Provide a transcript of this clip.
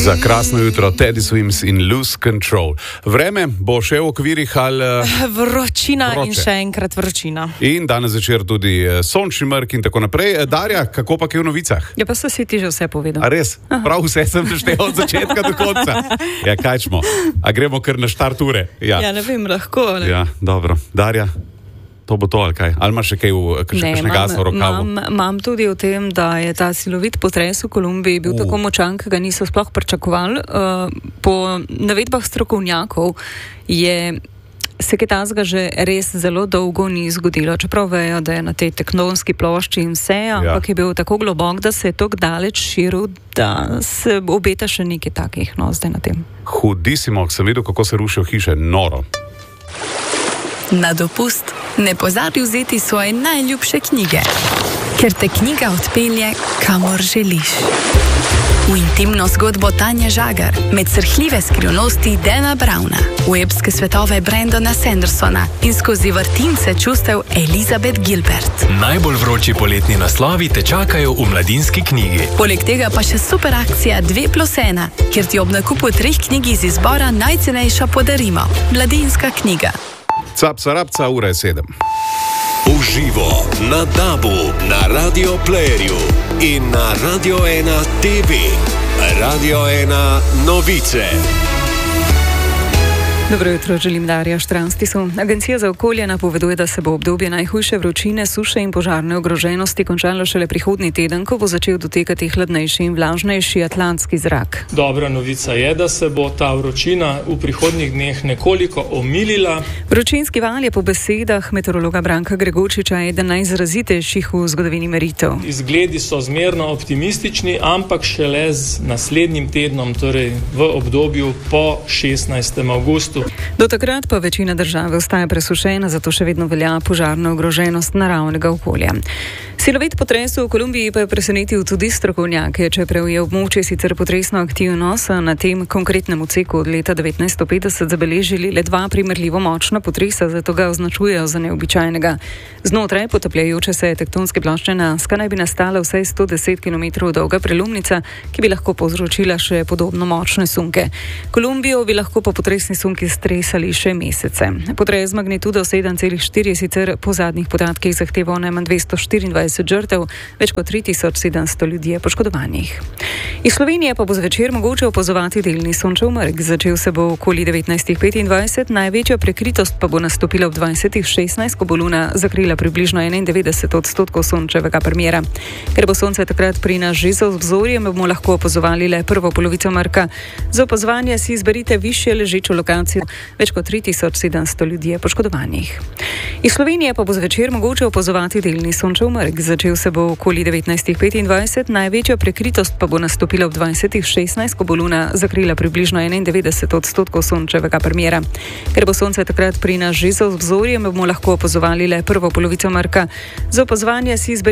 Za krasno jutro Teddy Swims in Lose Control. Vreme bo še v okvirih ali... Vročina in še enkrat vročina. In danes večer tudi sončni mrk in tako naprej. Darja, kako pa je v novicah? Ja, pa si ti že vse povedal. A res? Prav vse sem naštel od začetka do konca. Ja, kaj smo? A gremo kar na štart ure? Ja, ne vem, lahko. Ne? Ja, dobro. Darja? To bo to, ali kaj? Ali imaš še kaj kakšne gasa v rokavu? Imam tudi o tem, da je ta silovit potres v Kolumbiji bil tako močan, ki ga niso sploh pričakovali. Po navedbah strokovnjakov se kaj tazga že res zelo dolgo ni zgodilo, čeprav vejo, da je na tej tektonski plošči in vse, ampak je bil tako globok, da se je tako daleč širil, da se obeta še nekaj takih, no, zdaj na tem. Hudisimo, sem videl, kako se rušijo hiše, noro. Na dopust ne pozabi vzeti svoje najljubše knjige, ker te knjiga odpelje, kamor želiš. V intimno zgodbo Tanje Žagar, med srhljive skrivnosti Dana Browna, v epske svetove Brandona Sandersona in skozi vrtince čustev Elizabeth Gilbert. Najbolj vroči poletni naslovi te čakajo v Mladinski knjigi. Poleg tega pa še super akcija 2+1, kjer ti ob nakupu 3 knjig iz izbora najcenejša podarimo. Mladinska knjiga. Capca, rapca, ura je 7. Uživo na DAB-u, na Radio Playerju in na Radio 1 TV. Radio 1 novice. Dobro jutro, želim Darja Štranstisu. Agencija za okolje napoveduje, da se bo obdobje najhujše vročine, suše in požarne ogroženosti končalo šele prihodnji teden, ko bo začel dotekati hladnejši in vlažnejši atlantski zrak. Dobra novica je, da se bo ta vročina v prihodnjih dneh nekoliko omilila. Vročinski val je po besedah meteorologa Branka Gregorčiča eden najizrazitejših v zgodovini meritev. Izgledi so zmerno optimistični, ampak šele z naslednjim tednom, torej v obdobju po 16. avgustu. Do takrat pa večina države ostaja presušena, zato še vedno velja požarna ogroženost naravnega okolja. Silovit potres v Kolumbiji pa je presenetil tudi strokovnjake, čeprav je območje sicer potresno aktivno, so na tem konkretnem odseku od leta 1950 zabeležili le 2 primerljivo močna potresa, zato ga označujejo za neobičajnega. Znotraj potapljajoče se tektonske plošče Nazca naj bi nastala vsaj 110 km dolga prelomnica, ki bi lahko povzročila še podobno močne sunke. Kolumbijo bi lahko po potresni sunki stresali še mesece. Potres z magnitudo 7,4 je sicer po zadnjih podatkih zahteval najmanj 224 žrtev, več kot 3700 ljudi je poškodovanih. Iz Slovenije pa bo zvečer mogoče opazovati delni sončev mrk. Začel se bo okoli 19:25, največja prekritost pa bo nastopila ob 20:16, ko bo luna zakrila približno 91% sončevega premjera. Ker bo sonce takrat pri nas že z obzorjem, bomo lahko opazovali le prvo polovico mrka. Za opazovanje si izberite višje ležečo lokacijo, več kot 3700 ljudi je poškodovanih. Iz Slovenije pa bo zvečer mogoče opazovati delni sončev mrk. Začel se bo okoli 19:25, največja prekritost pa bo nastopila ob 20:16, ko bo luna zakrila približno 91% sončevega premjera. Ker bo sonce takrat pri nas že z obzorjem, bomo lahko opazovali le prvo polovico mrka. Za opazovanje si izberite